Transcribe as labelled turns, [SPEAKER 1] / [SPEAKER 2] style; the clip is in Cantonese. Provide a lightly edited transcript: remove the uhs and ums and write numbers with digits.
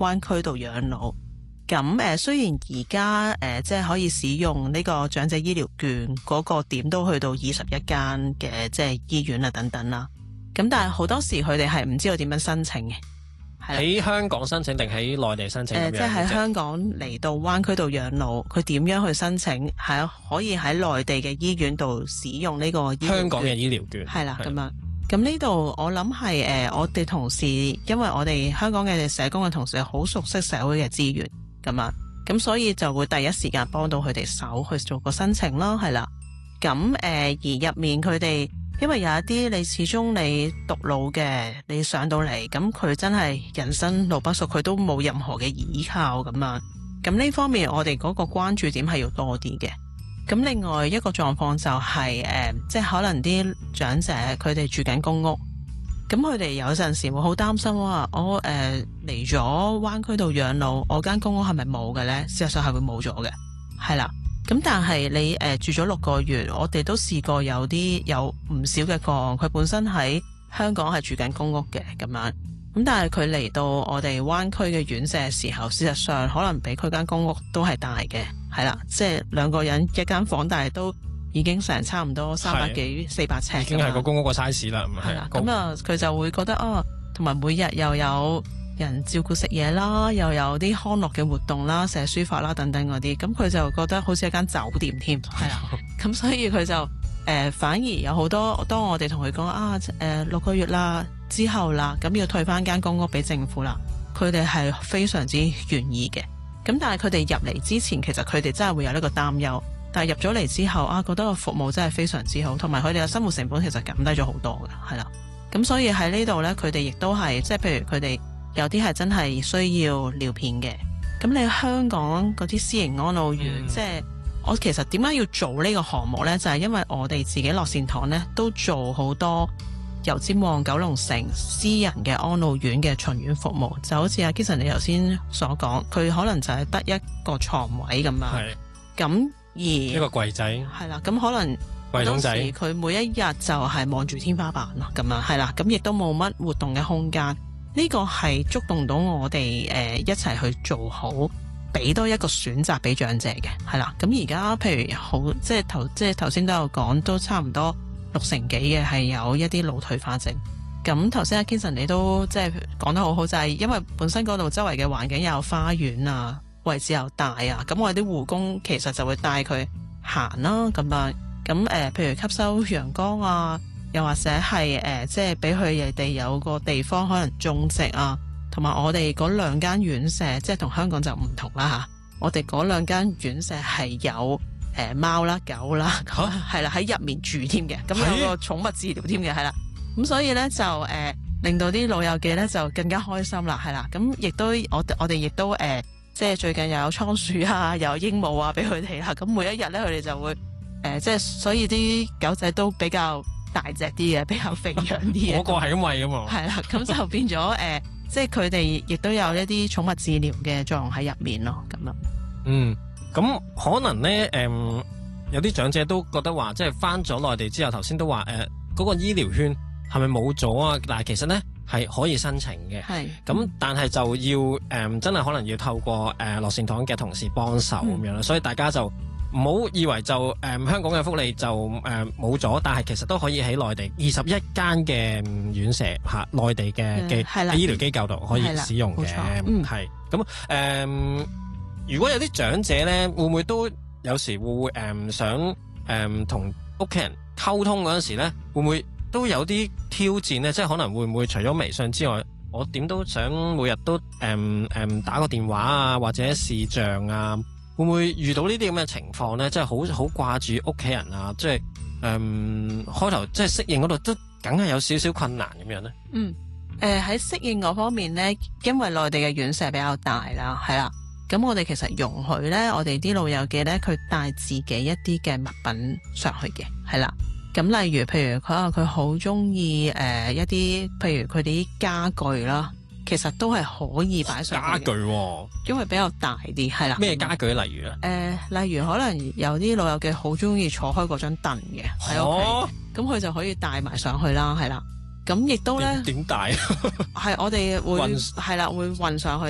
[SPEAKER 1] 灣區度養老。咁雖然而家即係可以使用呢個長者醫療券嗰個點都去到21間嘅即係醫院啊等等啦，咁但係好多時佢哋係唔知道點樣申請嘅。
[SPEAKER 2] 喺香港申請定喺內地申請咁樣？
[SPEAKER 1] 即係喺香港嚟到灣區度養老，佢點樣去申請？係可以喺內地嘅醫院度使用呢個醫療券，
[SPEAKER 2] 香港嘅醫療券。
[SPEAKER 1] 係啦，咁樣。咁呢度我諗係我哋同事，因為我哋香港嘅社工嘅同事好熟悉社會嘅資源咁啊，咁所以就會第一時間幫到佢哋手去做個申請啦，係啦。咁而入面佢哋，因為有一啲你始終你獨老嘅，你上到嚟，咁佢真係人生路不熟，佢都冇任何嘅依靠咁啊。咁呢方面我哋嗰個關注點係要多啲嘅。咁另外一個狀況就係即係可能啲長者佢哋住緊公屋，咁佢哋有陣時會好擔心話，我嚟咗灣區度養老，我間公屋係咪冇嘅呢？事實上係會冇咗嘅，係啦。咁但係你住咗6個月，我哋都試過有唔少嘅個案，佢本身喺香港係住緊公屋嘅咁樣，咁但係佢嚟到我哋灣區嘅院舍嘅時候，事實上可能比佢間公屋都係大嘅，係啦，即係2個人一間房，但係都已經成差唔多300幾400尺，
[SPEAKER 2] 已經係個公屋個 size 啦，
[SPEAKER 1] 係啦。咁啊，佢就會覺得同埋每日又有人照顧食嘢啦，又有啲康樂嘅活動啦，寫書法啦等等嗰啲，咁佢就覺得好似一間酒店添，係啦。咁所以佢就反而有好多，當我哋同佢講6個月啦之後啦，咁要退翻間公屋俾政府啦，佢哋係非常之願意嘅。咁但係佢哋入嚟之前，其實佢哋真係會有呢個擔憂，但係入咗嚟之後覺得個服務真係非常之好，同埋佢哋嘅生活成本其實減低咗好多嘅，係啦。咁所以喺呢度呢，佢哋亦都係即係譬如佢哋有啲係真係需要尿片嘅。咁你香港嗰啲私營安老院，即係我其實點解要做呢個項目呢？就係因為我哋自己樂善堂呢都做好多油尖旺、九龍城私人嘅安老院嘅巡院服務，就好似阿 Kitson 你頭先所講，佢可能就係得一個床位咁啊。咁而一
[SPEAKER 2] 個櫃仔
[SPEAKER 1] 係啦，咁可能
[SPEAKER 2] 櫃桶仔，
[SPEAKER 1] 佢每一日就係望住天花板咯，咁啊係啦，咁亦都冇乜活動嘅空間。呢個係觸動到我哋一齊去做好，俾多一個選擇俾長者嘅，係啦。咁而家譬如好即係頭先都有講，都差唔多60%幾嘅係有一啲腦退化症。咁頭先阿 Kinson 你都即係講得好好，就係因為本身嗰度周圍嘅環境有花園啊，位置又大啊，咁我哋啲護工其實就會帶佢行啦，咁啊，咁譬如吸收陽光啊。又或者係即係俾佢哋有個地方可能種植啊，同埋我哋嗰2間院舍，即係同香港就唔同啦嚇。我哋嗰2間院舍係有貓啦、狗啦，係啦喺入面住添嘅，咁有個寵物治療添嘅，係啦。咁所以咧就令到啲老友記咧就更加開心啦，係啦。咁亦都我哋亦都即係最近又有倉鼠啊，又有鸚鵡啊俾佢哋啦。咁每一日咧佢哋就會即係所以啲狗仔都比較大隻啲嘅，比較肥養啲嘅。
[SPEAKER 2] 嗰個係咁餵㗎嘛。係
[SPEAKER 1] 啦，咁就變咗即係佢哋亦都有一啲寵物治療嘅作用喺入面咯，咁啊。
[SPEAKER 2] 咁可能咧有啲長者都覺得話，即係返咗內地之後，頭先都話嗰個醫療券係咪冇咗啊？但係其實咧係可以申請嘅。係。咁但係就要真係可能要透過樂善堂嘅同事幫手咁樣啦，所以大家就唔好以為就香港嘅福利就冇咗，但係其實都可以喺內地21間嘅院舍嚇，內地嘅醫療機構度可以使用嘅。係咁如果有啲長者咧，會唔會都有時會想同屋企人溝通嗰陣時咧，會唔會都有啲挑戰咧？即係可能會唔會除咗微信之外，我點都想每日都打個電話啊，或者視像啊？會唔會遇到呢啲咁嘅情況咧？即係好掛住屋企人啊！即係開頭即係適應嗰度都梗係有少少困難咁樣咧。
[SPEAKER 1] 喺適應嗰方面咧，因為內地嘅院舍比較大啦，係啦。咁我哋其實容許咧，我哋啲老友記咧，佢帶自己一啲嘅物品上去嘅，係啦。咁例如譬如佢好中意一啲，譬如佢哋啲家具啦。其實都係可以擺上去
[SPEAKER 2] 家具
[SPEAKER 1] 因為比較大啲，係啦。
[SPEAKER 2] 咩家具例如咧？
[SPEAKER 1] 例如可能有啲老友記好中意坐開嗰張凳嘅喺屋企，咁佢就可以帶埋上去啦，係啦。咁亦都咧點帶？係我哋會係啦，會運上去。